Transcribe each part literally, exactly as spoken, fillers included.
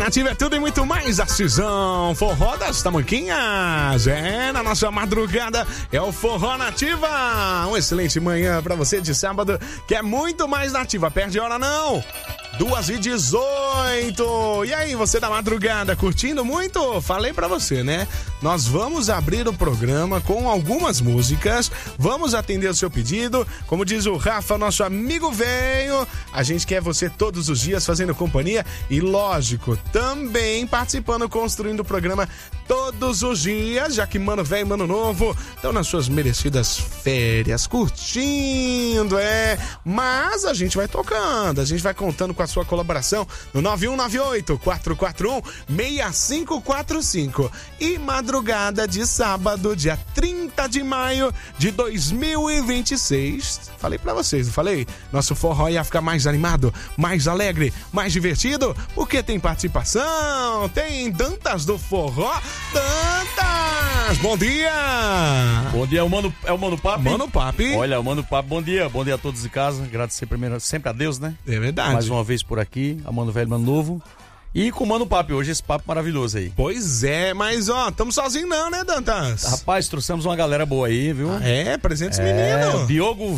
Nativa é tudo e muito mais. Decisão, forró das tamanquinhas. É, na nossa madrugada é o Forró Nativa. Uma excelente manhã pra você de sábado, que é muito mais nativa. Perde hora não. duas e dezoito. E aí, você da madrugada, curtindo muito? Falei pra você, né? Nós vamos abrir o programa com algumas músicas. Vamos atender o seu pedido. Como diz o Rafa, nosso amigo velho, a gente quer você todos os dias fazendo companhia e, lógico, também participando, construindo o programa todos os dias, já que Mano Velho e Mano Novo estão nas suas merecidas férias, curtindo, é. Mas a gente vai tocando, a gente vai contando com a sua colaboração no nove um nove oito, quatro quatro um, seis cinco quatro cinco. E madrugada de sábado, dia trinta de maio de dois mil e vinte e seis. Falei pra vocês, não falei? Nosso forró ia ficar mais animado, mais alegre, mais divertido, porque tem participação, tem Dantas do Forró. Dantas! Bom dia! Bom dia, é o Mano, é o Mano Papi? Mano Papi. Olha, o Mano Papi, bom dia, bom dia a todos de casa, agradecer primeiro, sempre a Deus, né? É verdade. Mais uma vez por aqui, a Mano Velho, Mano Novo. E com o Mano Papi hoje, esse papo maravilhoso aí. Pois é, mas ó, estamos sozinhos não, né, Dantas? Rapaz, trouxemos uma galera boa aí, viu? Ah, é, presentes é, meninos. Diogo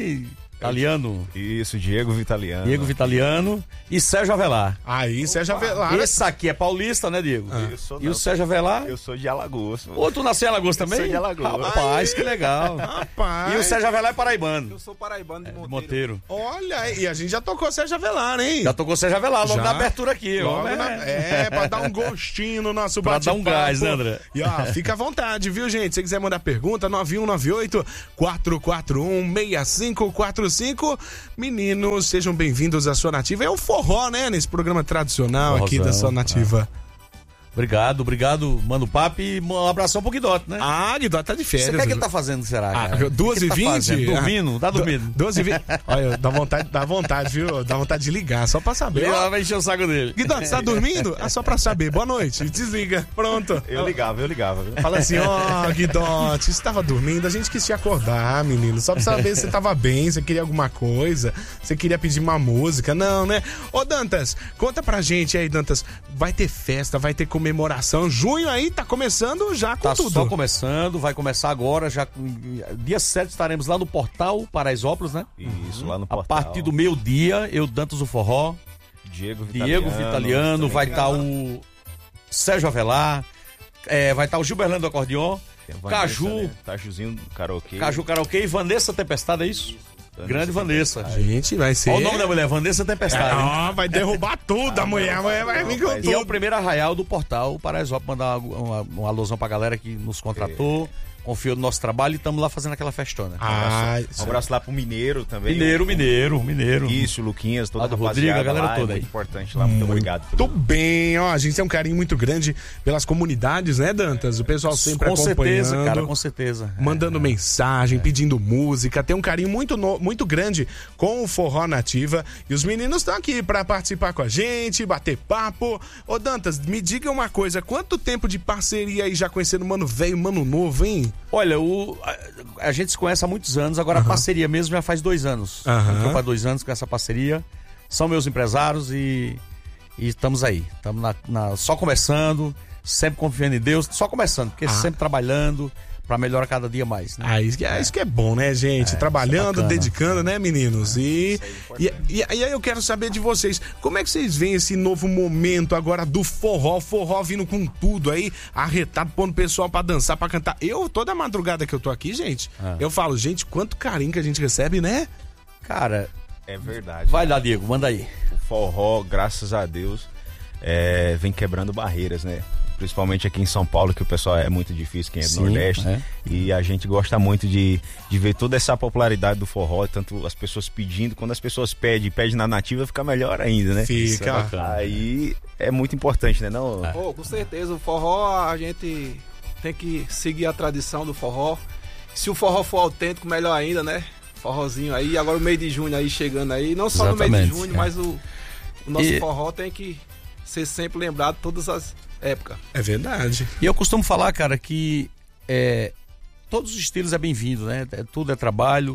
Vitaliano. Isso, Diego Vitaliano. Diego Vitaliano e Sérgio Avelar. Aí, Sérgio Avelar. Esse aqui é paulista, né, Diego? Ah. Eu sou, e não, o Sérgio Avelar? Eu sou de Alagoas. Ou tu nasceu em Alagoas também? Eu sou de Alagoas. Rapaz, que legal. Rapaz. E o Sérgio Avelar é paraibano. Eu sou paraibano de É, Monteiro. de Monteiro. Olha, e a gente já tocou Sérgio Avelar, hein? Já tocou Sérgio Avelar, logo Já? na abertura aqui. Logo ó, na... É, pra dar um gostinho no nosso Pra bate-papo. dar um gás, né, André? E ó, fica à vontade, viu, gente? Se quiser mandar pergunta, nove um nove oito, quatro quatro um, seis cinco quatro cinco. Meninos, sejam bem-vindos à Sua Nativa. É o forró, né? Nesse programa tradicional Forrozão, aqui da Sua Nativa. É. Obrigado, obrigado, Mano Papi. Um abração pro Guidote, né? Ah, Guidote tá de férias. Você quer que ele tá fazendo, será, Ah, cara? duas e vinte? Tá dormindo? Tá dormindo? duas e vinte. Olha, dá vontade, dá vontade, viu? Dá vontade de ligar, só pra saber. Ele vai encher o saco dele. Guidote, você tá dormindo? Ah, só pra saber. Boa noite. Desliga. Pronto. Eu ligava, eu ligava. Viu? Fala assim, ó, oh, Guidote, você tava dormindo, a gente quis te acordar, menino. Só pra saber se você tava bem, você queria alguma coisa, você queria pedir uma música. Não, né? Ô, Dantas, conta pra gente aí, Dantas. Vai ter festa, vai ter comemoração. Junho aí tá começando já com tá tudo. Tá só começando, vai começar agora, já dia sete estaremos lá no Portal Paraisópolis, né? Isso, lá no A Portal. partir do meio-dia, eu, Dantas do Forró, Diego Vitaliano, Diego Vitaliano, vai estar tá o Sérgio Avelar, é, vai estar tá o Gilberlando do Acordeon, Caju, né? Cajuzinho do Karaokê. Caju Karaokê e Vanessa Tempestade, é isso? Vanessa Grande Vanessa. A gente vai ser... Olha o nome da mulher, Vanessa Tempestade. Ah, vai derrubar tudo, a mulher, a mulher vai vir com tudo. E é o primeiro arraial do Portal Paraisópolis, mandar uma, uma, uma alusão pra galera que nos contratou, é. confiou no nosso trabalho e estamos lá fazendo aquela festona. Ah, um, abraço, um abraço lá pro Mineiro também. Mineiro, Mineiro, Mineiro. Isso, Luquinhas, toda lá do a Rodrigo, a galera lá, toda é aí. muito importante lá, muito, muito obrigado. Muito bem, ó, a gente tem um carinho muito grande pelas comunidades, né, Dantas? O pessoal sempre com acompanhando. Com certeza, cara, com certeza. Mandando é, mensagem, é. pedindo música, tem um carinho muito, no, muito grande com o Forró Nativa. E os meninos estão aqui pra participar com a gente, bater papo. Ô, Dantas, me diga uma coisa, quanto tempo de parceria aí já conhecendo Mano Velho e Mano Novo, hein? Olha, o, a, a gente se conhece há muitos anos, agora uhum. a parceria mesmo já faz dois anos. Uhum. Entrou para dois anos com essa parceria. São meus empresários e, e estamos aí. Estamos na, na, só começando, sempre confiando em Deus, só começando, porque ah. sempre trabalhando para melhorar cada dia mais. Né? Ah, isso que é, é. Isso que é bom, né, gente? É, Trabalhando, é dedicando, né, meninos? E, é e, e, e aí eu quero saber de vocês, como é que vocês veem esse novo momento agora do forró? Forró vindo com tudo aí, arretado, pondo o pessoal pra dançar, pra cantar. Eu, toda madrugada que eu tô aqui, gente, ah. eu falo, gente, quanto carinho que a gente recebe, né? Cara, é verdade. Vai lá, Diego, manda aí. O forró, graças a Deus, é, vem quebrando barreiras, né? Principalmente aqui em São Paulo, que o pessoal é muito difícil, quem é do Sim, Nordeste. É. E a gente gosta muito de, de ver toda essa popularidade do forró, tanto as pessoas pedindo, quando as pessoas pedem, pedem na nativa, fica melhor ainda, né? Fica. Aí é muito importante, né? Não... É. Oh, com certeza, o forró, a gente tem que seguir a tradição do forró. Se o forró for autêntico, melhor ainda, né? Forrozinho aí, agora o mês de junho aí chegando aí, não só Exatamente, no mês de junho, é. mas o, o nosso e... forró tem que ser sempre lembrado todas as época. É verdade. E eu costumo falar, cara, que é, todos os estilos é bem-vindo, né? É, tudo é trabalho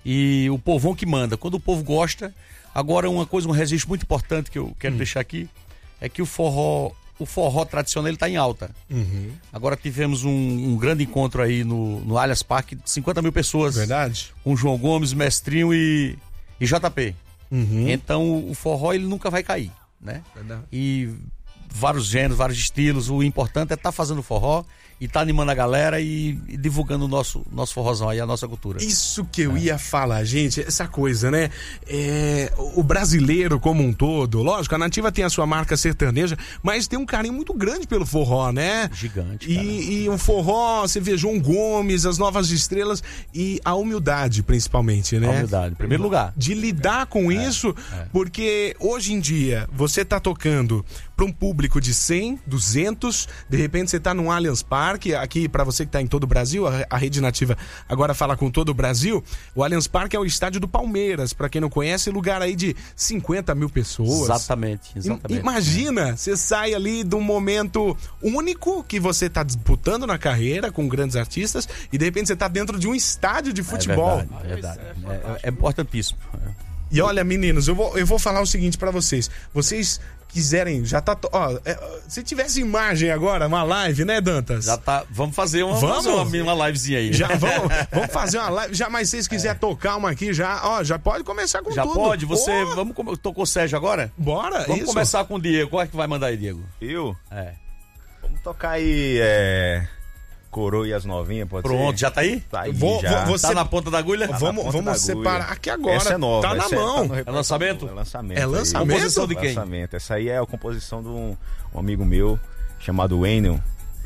e o povão que manda. Quando o povo gosta, agora uma coisa, um registro muito importante que eu quero hum. deixar aqui, é que o forró, o forró tradicional ele tá em alta. Uhum. Agora tivemos um, um grande encontro aí no, no Allianz Parque, cinquenta mil pessoas. Verdade. Com João Gomes, Mestrinho e, e J P. Uhum. Então o forró ele nunca vai cair, né? Verdade. E vários gêneros, vários estilos. O importante é estar tá fazendo forró e tá animando a galera e, e divulgando o nosso, nosso forrozão aí, a nossa cultura. Isso que eu é. ia falar, gente, essa coisa, né? É, o brasileiro como um todo, lógico, a Nativa tem a sua marca sertaneja, mas tem um carinho muito grande pelo forró, né? Gigante, E, e o forró, você vê João Gomes, as novas estrelas e a humildade, principalmente, né? A humildade, em primeiro lugar. De lidar com é, isso, é. porque hoje em dia você tá tocando para um público de cem, duzentos, de repente você tá num Allianz Parque, aqui para você que tá em todo o Brasil, a, a Rede Nativa agora fala com todo o Brasil. O Allianz Parque é o estádio do Palmeiras, para quem não conhece, lugar aí de cinquenta mil pessoas. Exatamente, exatamente. Imagina, você sai ali de um momento único que você tá disputando na carreira com grandes artistas e de repente você tá dentro de um estádio de futebol. É verdade, é, verdade. é, é, é importantíssimo. E olha, meninos, eu vou, eu vou falar o seguinte para vocês. Vocês quiserem, já tá... Ó, é, se tivesse imagem agora, uma live, né, Dantas? Já tá, vamos fazer uma, vamos? uma, uma livezinha aí. Já, vamos, vamos fazer uma live, já, mas se vocês quiserem é. tocar uma aqui, já, ó, já pode começar com já tudo. Já pode, você, oh. vamos, tocou o Sérgio agora? Bora, Vamos isso. começar com o Diego, qual é que vai mandar aí, Diego? Eu? É. Vamos tocar aí, é... Coroa e as novinhas, pode Pronto, ser? Pronto, já tá aí? Tá aí, vou, já. Vou, você... Tá na ponta da agulha? Tá vamos ponta vamos da separar agulha. aqui agora. Essa é nova. Tá na essa mão. É, tá é lançamento? É lançamento. É lançamento? Composição de quem? Lançamento. Essa aí é a composição de um, um amigo meu, chamado Wendel.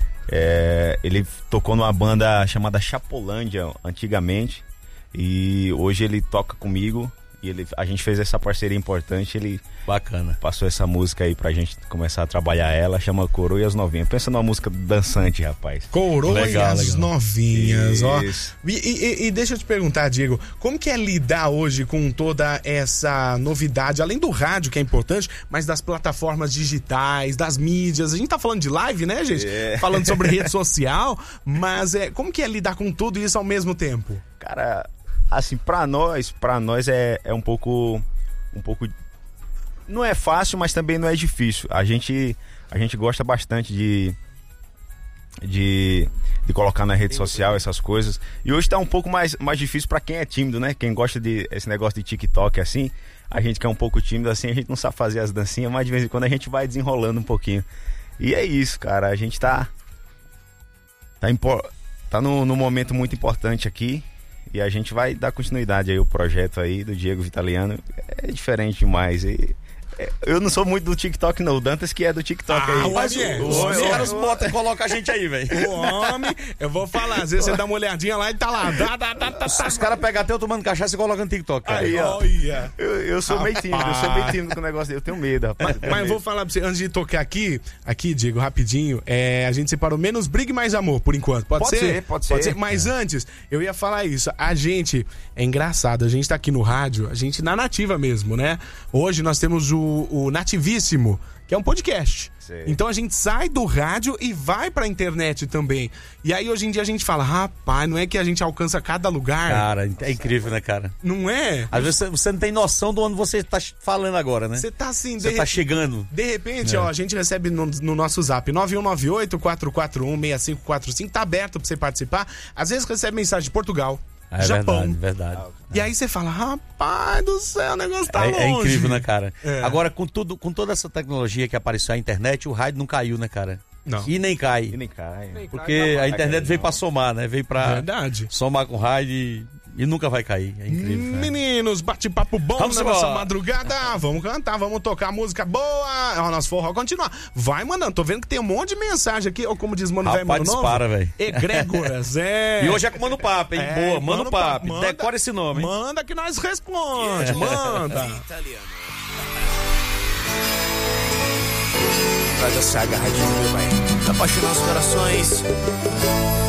É, ele tocou numa banda chamada Chapolândia, antigamente. E hoje ele toca comigo. E ele, a gente fez essa parceria importante. Ele Bacana. passou essa música aí pra gente começar a trabalhar ela. Chama Coroa e as Novinhas. Pensa numa música dançante, rapaz. Coroa legal, e as legal. Novinhas, Isso. ó. E, e, e deixa eu te perguntar, Diego, como que é lidar hoje com toda essa novidade, além do rádio, que é importante, mas das plataformas digitais, das mídias? A gente tá falando de live, né, gente? É. Falando sobre rede social, mas é, como que é lidar com tudo isso ao mesmo tempo? Cara, assim, pra nós, pra nós é, é um pouco, um pouco, não é fácil, mas também não é difícil. A gente, a gente gosta bastante de, de, de colocar na rede social essas coisas. E hoje tá um pouco mais, mais difícil pra quem é tímido, né? Quem gosta de esse negócio de TikTok assim, a gente que é um pouco tímido assim, a gente não sabe fazer as dancinhas, mas de vez em quando a gente vai desenrolando um pouquinho. E é isso, cara, a gente tá, tá, impor, tá no, no momento muito importante aqui. E a gente vai dar continuidade aí ao projeto aí do Diego Vitaliano. É diferente demais. E, é, eu não sou muito do TikTok, não. O Dantas que é do TikTok ah, aí. Mas é. Os o, caras botam e colocam a gente aí, velho. O homem, eu vou falar, às vezes você dá uma olhadinha lá e tá lá. Dá, dá, dá, dá, Os caras pegam até eu tomando cachaça e colocam no TikTok, cara. Aí, ó. Olha. Eu, eu sou meio tímido, eu sou meio tímido com o negócio dele. Eu tenho medo, rapaz. Mas eu vou falar pra você, antes de tocar aqui, aqui, Diego, rapidinho, é, a gente separou menos briga e mais amor, por enquanto. Pode, pode ser? ser? Pode ser. Pode ser. Mas é. antes, eu ia falar isso. A gente, é engraçado, a gente tá aqui no rádio, a gente na Nativa mesmo, né? Hoje nós temos o, o Nativíssimo, que é um podcast. Sei. Então a gente sai do rádio e vai pra internet também. E aí hoje em dia a gente fala, rapaz, não é que a gente alcança cada lugar? Cara, é incrível, né, cara? Não é? Às vezes você não tem noção de onde você tá falando agora, né? Você tá assim... Você tá chegando. De repente, é. ó, a gente recebe no, no nosso zap nove um nove oito, quatro quatro um, seis cinco quatro cinco, tá aberto pra você participar. Às vezes recebe mensagem de Portugal, é Japão. Verdade, verdade. E aí você fala, rapaz do céu, o negócio tá é, longe. É incrível, né, cara? É. Agora, com, tudo, com toda essa tecnologia que apareceu a internet, o rádio não caiu, né, cara? Não. E nem cai. E nem cai. Nem porque cai, a internet cai, veio não. pra somar, né? Veio pra Verdade. somar com o rádio e, e nunca vai cair. É incrível. Né? Meninos, bate-papo bom vamos na embora. nossa madrugada. Vamos cantar, vamos tocar música boa. O nosso forró continua. Vai mandando, tô vendo que tem um monte de mensagem aqui. Ou como diz Mano Velho, Mano Novo. Dispara, velho. Egrégoras, é. E hoje é com Mano Papo, hein? É, Boa, Mano, Mano Papo. Papo. Decora esse nome, hein? Manda que nós responde, manda. Traz essa agarradinha, meu pai. Apaixonar os corações.